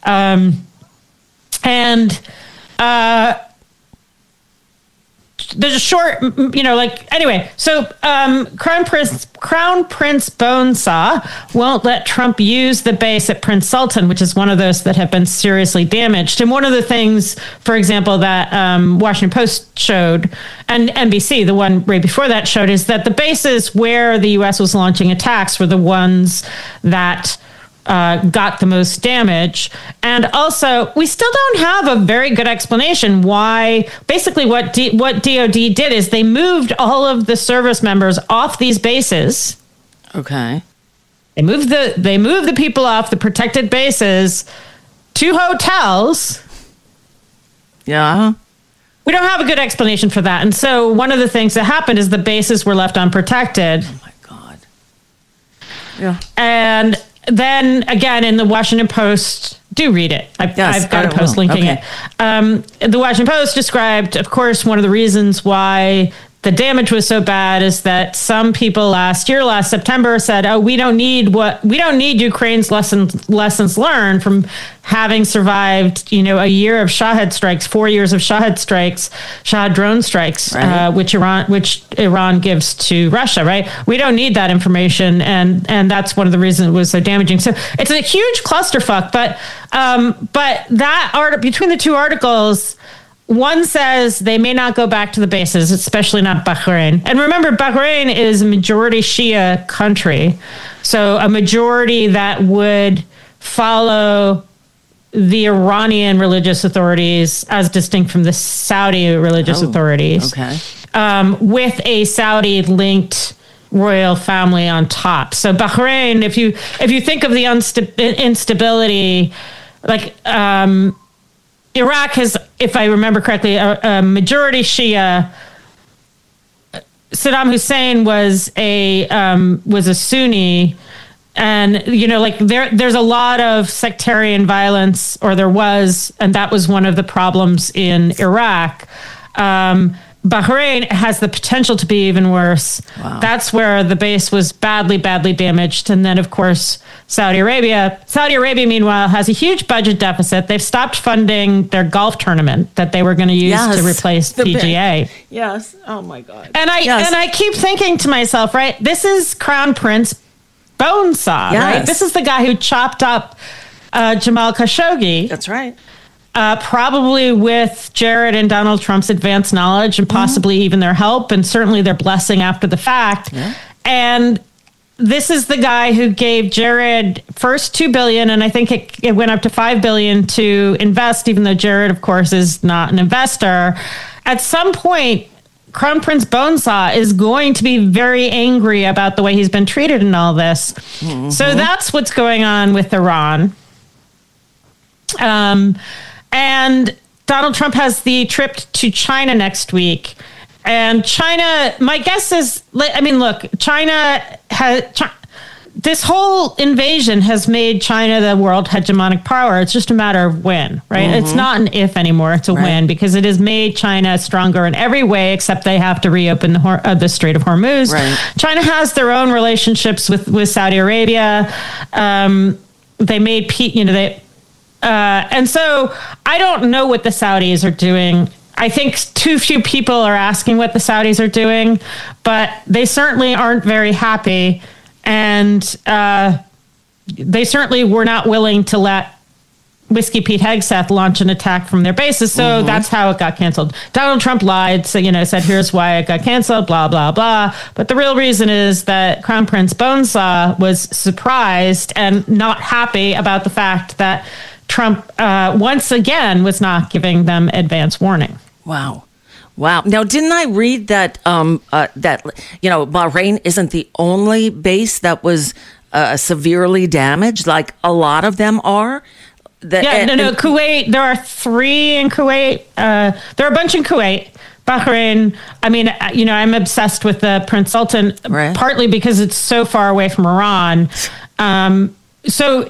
There's a short, anyway. So Crown Prince Bonesaw won't let Trump use the base at Prince Sultan, which is one of those that have been seriously damaged. And one of the things, for example, that Washington Post showed, and NBC, the one right before that, showed, is that the bases where the U.S. was launching attacks were the ones that got the most damage. And also, we still don't have a very good explanation why. Basically, what DOD did is they moved all of the service members off these bases. Okay. They moved the people off the protected bases to hotels. Yeah. We don't have a good explanation for that. And so one of the things that happened is the bases were left unprotected. Oh, my God. Yeah. And then again, in the Washington Post, do read it. I've got a post linking it. The Washington Post described, of course, one of the reasons why the damage was so bad is that some people last September said, "Oh, we don't need Ukraine's lessons learned from having survived, a year of Shahed strikes, 4 years of Shahed drone strikes, right. which Iran gives to Russia, right? We don't need that information, and that's one of the reasons it was so damaging. So it's a huge clusterfuck. But that between the two articles. One says they may not go back to the bases, especially not Bahrain. And remember, Bahrain is a majority Shia country. So a majority that would follow the Iranian religious authorities as distinct from the Saudi religious authorities. Okay. With a Saudi-linked royal family on top. So Bahrain, if you think of the instability, like... Iraq has, if I remember correctly, a majority Shia. Saddam Hussein was a Sunni, and there's a lot of sectarian violence, or there was, and that was one of the problems in Iraq. Bahrain has the potential to be even worse. Wow. That's where the base was badly damaged. And then, of course, Saudi Arabia. Saudi Arabia, meanwhile, has a huge budget deficit. They've stopped funding their golf tournament that they were going to use to replace PGA. Yes. Oh, my God. And I keep thinking to myself, right, this is Crown Prince Bonesaw, right? This is the guy who chopped up Jamal Khashoggi. That's right. Probably with Jared and Donald Trump's advanced knowledge and possibly even their help and certainly their blessing after the fact. Yeah. And this is the guy who gave Jared first $2 billion, and I think it went up to $5 billion to invest, even though Jared, of course, is not an investor. At some point, Crown Prince Bonesaw is going to be very angry about the way he's been treated in all this. Mm-hmm. So that's what's going on with Iran. And Donald Trump has the trip to China next week. And China, my guess is, look, this whole invasion has made China the world hegemonic power. It's just a matter of when, right? Mm-hmm. It's not an if anymore. It's a when, because it has made China stronger in every way, except they have to reopen the Strait of Hormuz. Right. China has their own relationships with Saudi Arabia. They made, and so I don't know what the Saudis are doing. I think too few people are asking what the Saudis are doing, but they certainly aren't very happy. And they certainly were not willing to let Whiskey Pete Hegseth launch an attack from their bases. So that's how it got canceled. Donald Trump lied, so, said, here's why it got canceled, blah, blah, blah. But the real reason is that Crown Prince Bonesaw was surprised and not happy about the fact that Trump, once again, was not giving them advance warning. Wow. Now, didn't I read that Bahrain isn't the only base that was severely damaged? Like a lot of them are. Kuwait. There are 3 in Kuwait. There are a bunch in Kuwait. Bahrain. I'm obsessed with the Prince Sultan, partly because it's so far away from Iran. So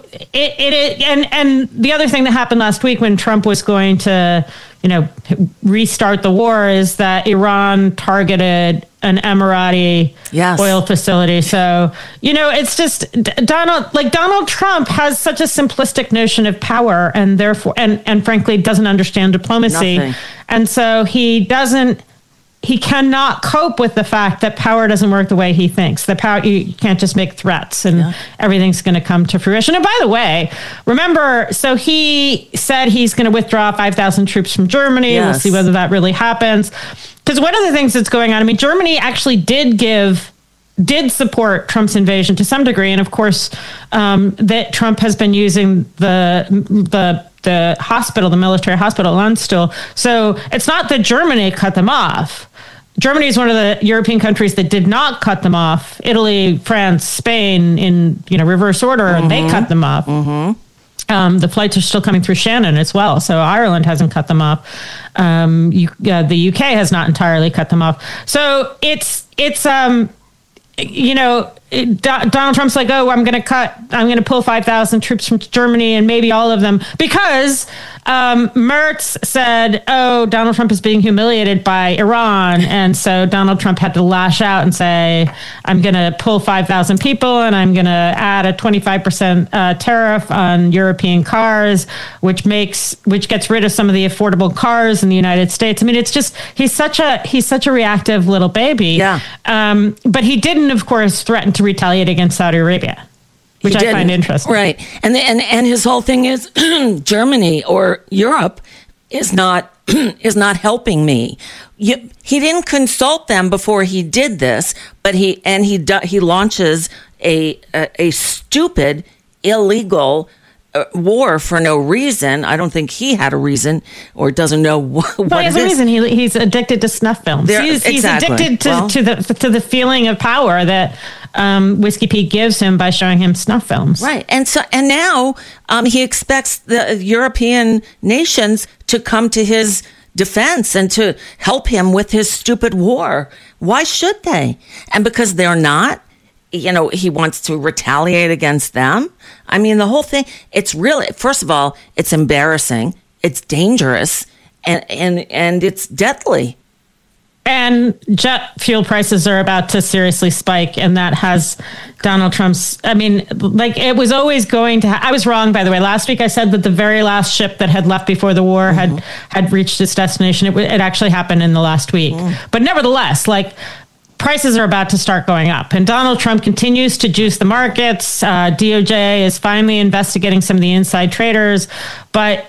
and the other thing that happened last week when Trump was going to, restart the war is that Iran targeted an Emirati oil facility. So, it's just Donald Trump has such a simplistic notion of power and therefore, and frankly, doesn't understand diplomacy. Nothing. And so he cannot cope with the fact that power doesn't work the way he thinks. The power, you can't just make threats and everything's going to come to fruition. And by the way, remember, so he said he's going to withdraw 5,000 troops from Germany. Yes. We'll see whether that really happens. Because one of the things that's going on, Germany actually did support Trump's invasion to some degree. And of course, that Trump has been using the hospital, the military hospital, Landstuhl. So it's not that Germany cut them off. Germany is one of the European countries that did not cut them off. Italy, France, Spain, in reverse order, they cut them off. Mm-hmm. The flights are still coming through Shannon as well, so Ireland hasn't cut them off. The UK has not entirely cut them off. So it's Donald Trump's like, oh, I'm going to pull 5,000 troops from Germany and maybe all of them because Merz said, oh, Donald Trump is being humiliated by Iran. And so Donald Trump had to lash out and say, I'm going to pull 5,000 people and I'm going to add a 25% tariff on European cars, which gets rid of some of the affordable cars in the United States. I mean, it's just, he's such a reactive little baby. Yeah. But he didn't, of course, threaten to retaliate against Saudi Arabia, which I find interesting. Right. And his whole thing is Germany or Europe is not helping me. He didn't consult them before he did this, but he launches a stupid, illegal war for no reason. I don't think he had a reason or doesn't know what he has a reason. He's addicted to snuff films. He's addicted to the feeling of power that Whiskey Pete gives him by showing him snuff films. Right. And now he expects the European nations to come to his defense and to help him with his stupid war. Why should they? And because they're not, he wants to retaliate against them. I mean, the whole thing, it's really, first of all, it's embarrassing, it's dangerous, and it's deadly. And jet fuel prices are about to seriously spike, and that has Donald Trump's, it was always going to, I was wrong, by the way. Last week I said that the very last ship that had left before the war had reached its destination. It actually happened in the last week. But nevertheless, prices are about to start going up, and Donald Trump continues to juice the markets. DOJ is finally investigating some of the inside traders, but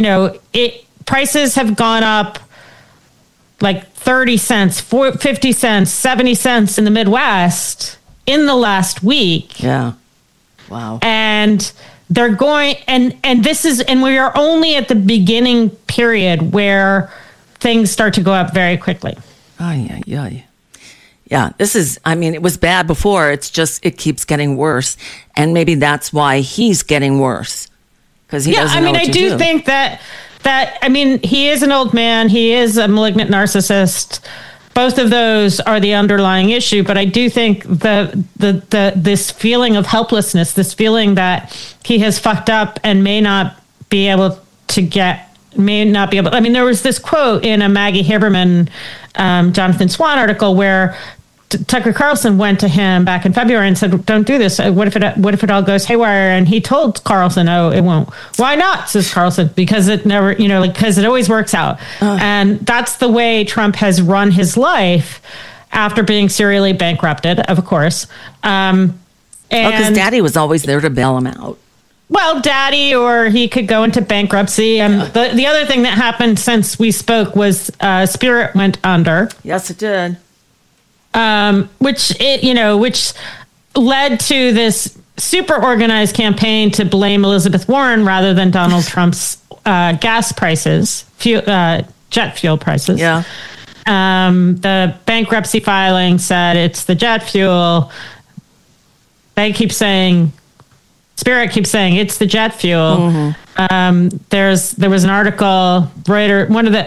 prices have gone up like 30 cents, 50 cents, 70 cents in the Midwest in the last week. Yeah. Wow. And they're going, and we are only at the beginning period where things start to go up very quickly. Oh, yeah. Yeah, it was bad before. It's just, it keeps getting worse. And maybe that's why he's getting worse. Because he doesn't know what to do. I do think that he is an old man. He is a malignant narcissist. Both of those are the underlying issue. But I do think this feeling of helplessness, this feeling that he has fucked up and may not be able. There was this quote in a Maggie Haberman, Jonathan Swan article where Tucker Carlson went to him back in February and said, "Don't do this. What if it all goes haywire?" And he told Carlson, "Oh, it won't." "Why not?" says Carlson. "Because it never, because it always works out." And that's the way Trump has run his life after being serially bankrupted, of course. Because Daddy was always there to bail him out. Well, Daddy, or he could go into bankruptcy. And the other thing that happened since we spoke was Spirit went under. Yes, it did. Which led to this super organized campaign to blame Elizabeth Warren rather than Donald Trump's gas prices, jet fuel prices. Yeah. The bankruptcy filing said it's the jet fuel. They keep saying, Spirit keeps saying it's the jet fuel. Mm-hmm. There was an article, Reuters,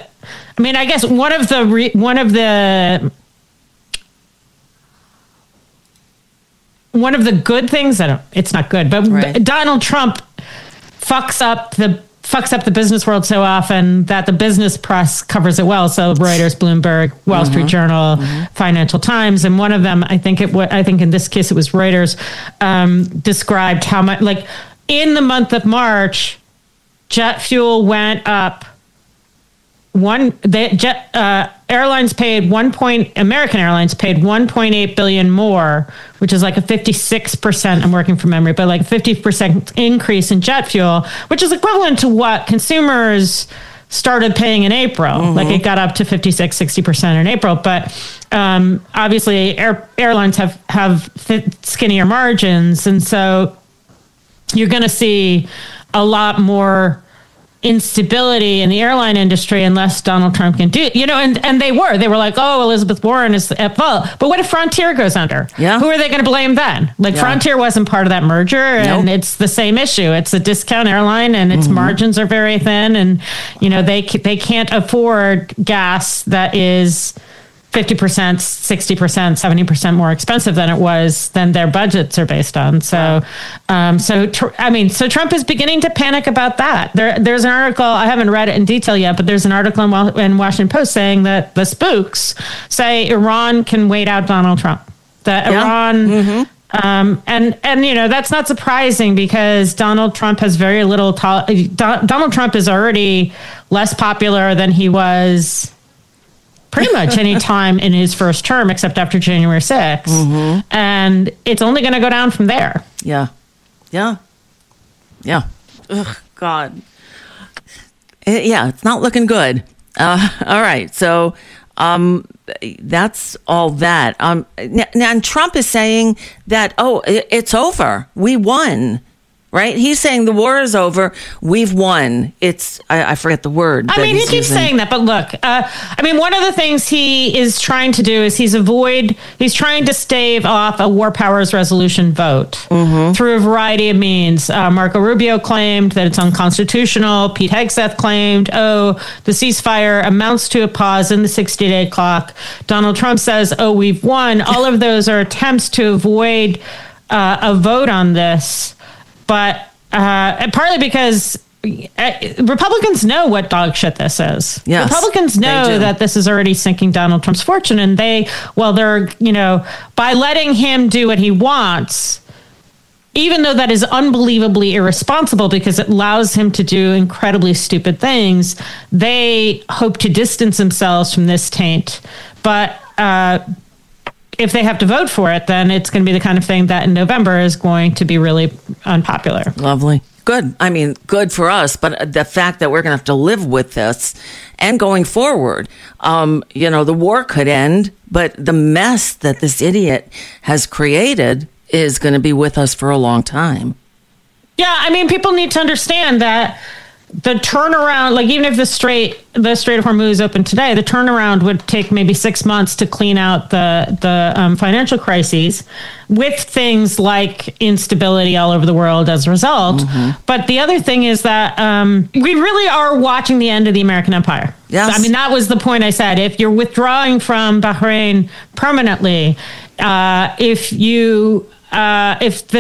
one of the good things, it's not good, but right. Donald Trump fucks up the business world so often that the business press covers it well. So Reuters, Bloomberg, Wall Street Journal, Financial Times, and one of them, I think in this case it was Reuters, described how much, in the month of March, jet fuel went up. Airlines paid American Airlines paid $1.8 billion more, which is like a 56%. I'm working from memory, but like a 50% increase in jet fuel, which is equivalent to what consumers started paying in April. Like it got up to 56-60% in April, but obviously airlines have skinnier margins, and so you're going to see a lot more instability in the airline industry unless Donald Trump can do it, and they were like, oh, Elizabeth Warren is at fault. But what if Frontier goes under? Yeah. Who are they going to blame then? Frontier wasn't part of that merger, and it's the same issue. It's a discount airline, and its margins are very thin, and they can't afford gas that is 50%, 60%, 70% more expensive than their budgets are based on. So, so Trump is beginning to panic about that. There's an article, I haven't read it in detail yet, but there's an article in Washington Post saying that the spooks say Iran can wait out Donald Trump. That Iran, and you know, that's not surprising because Donald Trump has very little. Donald Trump is already less popular than he was pretty much any time in his first term, except after January 6th. And it's only going to go down from there. Yeah. Ugh, God. Yeah, it's not looking good. All right. So that's all that. Now, and Trump is saying that, it's over. We won. Right? He's saying the war is over. We've won. It's, I forget the word. I mean, he keeps saying that, but look, one of the things he is trying to do is he's trying to stave off a war powers resolution vote through a variety of means. Marco Rubio claimed that it's unconstitutional. Pete Hegseth claimed, the ceasefire amounts to a pause in the 60-day clock. Donald Trump says, we've won. All of those are attempts to avoid a vote on this. But partly because Republicans know what dog shit this is. Yes, Republicans know that this is already sinking Donald Trump's fortune. And they're, by letting him do what he wants, even though that is unbelievably irresponsible because it allows him to do incredibly stupid things, they hope to distance themselves from this taint. But if they have to vote for it, then it's going to be the kind of thing that in November is going to be really unpopular. Lovely. Good. I mean, good for us. But the fact that we're going to have to live with this and going forward, the war could end, but the mess that this idiot has created is going to be with us for a long time. Yeah. I mean, people need to understand that the turnaround, like even if the Strait of Hormuz opened today, the turnaround would take maybe 6 months to clean out the financial crises with things like instability all over the world as a result. But the other thing is that we really are watching the end of the American empire. Yes. I mean, that was the point I said. If you're withdrawing from Bahrain permanently, if the